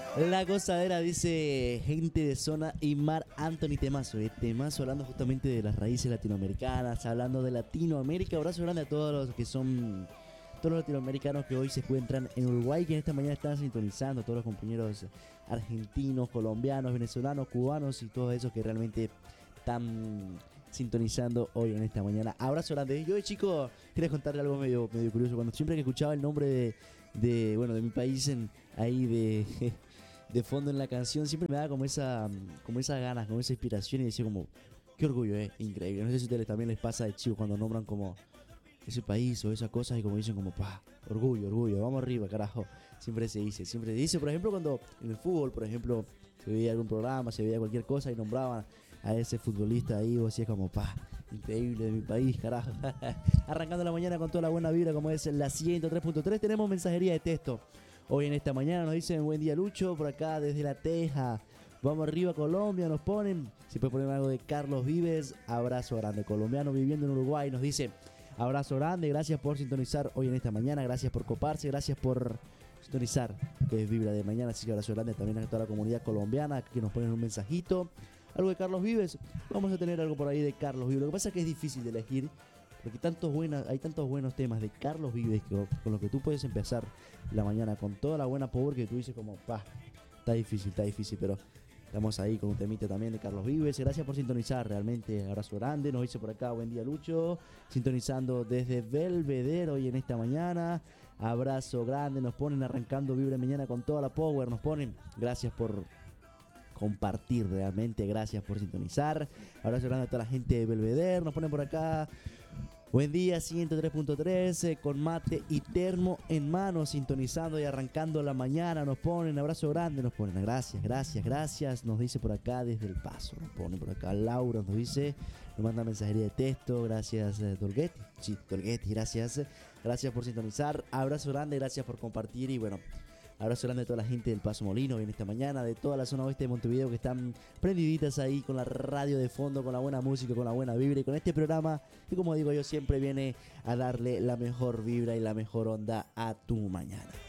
La gozadera, dice gente de zona y Mar Anthony Temazo. Temazo hablando justamente de las raíces latinoamericanas, hablando de Latinoamérica. Abrazo grande a todos los que son, todos los latinoamericanos que hoy se encuentran en Uruguay, que en esta mañana están sintonizando, todos los compañeros argentinos, colombianos, venezolanos, cubanos y todos esos que realmente están sintonizando hoy en esta mañana. Abrazo grande. Yo de chico quería contarle algo medio curioso. Cuando siempre que escuchaba el nombre de mi país ahí de fondo en la canción, siempre me daba como esas ganas, como esa inspiración y decía como, qué orgullo, increíble. No sé si a ustedes también les pasa de chico cuando nombran como ese país o esas cosas y como dicen como, orgullo, vamos arriba, carajo. Siempre se dice, por ejemplo, cuando en el fútbol, por ejemplo, se veía algún programa, se veía cualquier cosa y nombraban a ese futbolista ahí, vos decías como, increíble de mi país, carajo. Arrancando la mañana con toda la buena vibra, como es la 103.3, tenemos mensajería de texto. Hoy en esta mañana nos dicen, buen día Lucho, por acá desde La Teja. Vamos arriba Colombia, nos ponen. Si puede poner algo de Carlos Vives, abrazo grande. Colombiano viviendo en Uruguay, nos dice, abrazo grande, gracias por sintonizar hoy en esta mañana, gracias por coparse, gracias por sintonizar, que es Vibra de Mañana, así que abrazo grande también a toda la comunidad colombiana que nos ponen un mensajito. Algo de Carlos Vives, vamos a tener algo por ahí de Carlos Vives. Lo que pasa es que es difícil de elegir, porque hay tantos buenos temas de Carlos Vives con los que tú puedes empezar la mañana con toda la buena power que tú dices como, está difícil, pero estamos ahí con un temita también de Carlos Vives. Gracias por sintonizar, realmente, abrazo grande. Nos dice por acá, buen día Lucho, sintonizando desde Belvedere hoy en esta mañana. Abrazo grande, nos ponen arrancando Vibra Mañana con toda la power, nos ponen, gracias por compartir realmente, gracias por sintonizar. Abrazo grande a toda la gente de Belvedere, nos ponen por acá. Buen día, 103.3, con mate y termo en mano, sintonizando y arrancando la mañana. Nos ponen, abrazo grande, nos ponen, gracias. Nos dice por acá desde El Paso, nos pone por acá Laura, nos dice, nos manda mensajería de texto, gracias Dolguetti, sí, Dolguetti, gracias por sintonizar. Abrazo grande, gracias por compartir y bueno, abrazo grande a toda la gente del Paso Molino en esta mañana, de toda la zona oeste de Montevideo que están prendiditas ahí con la radio de fondo, con la buena música, con la buena vibra y con este programa que, como digo yo, siempre viene a darle la mejor vibra y la mejor onda a tu mañana.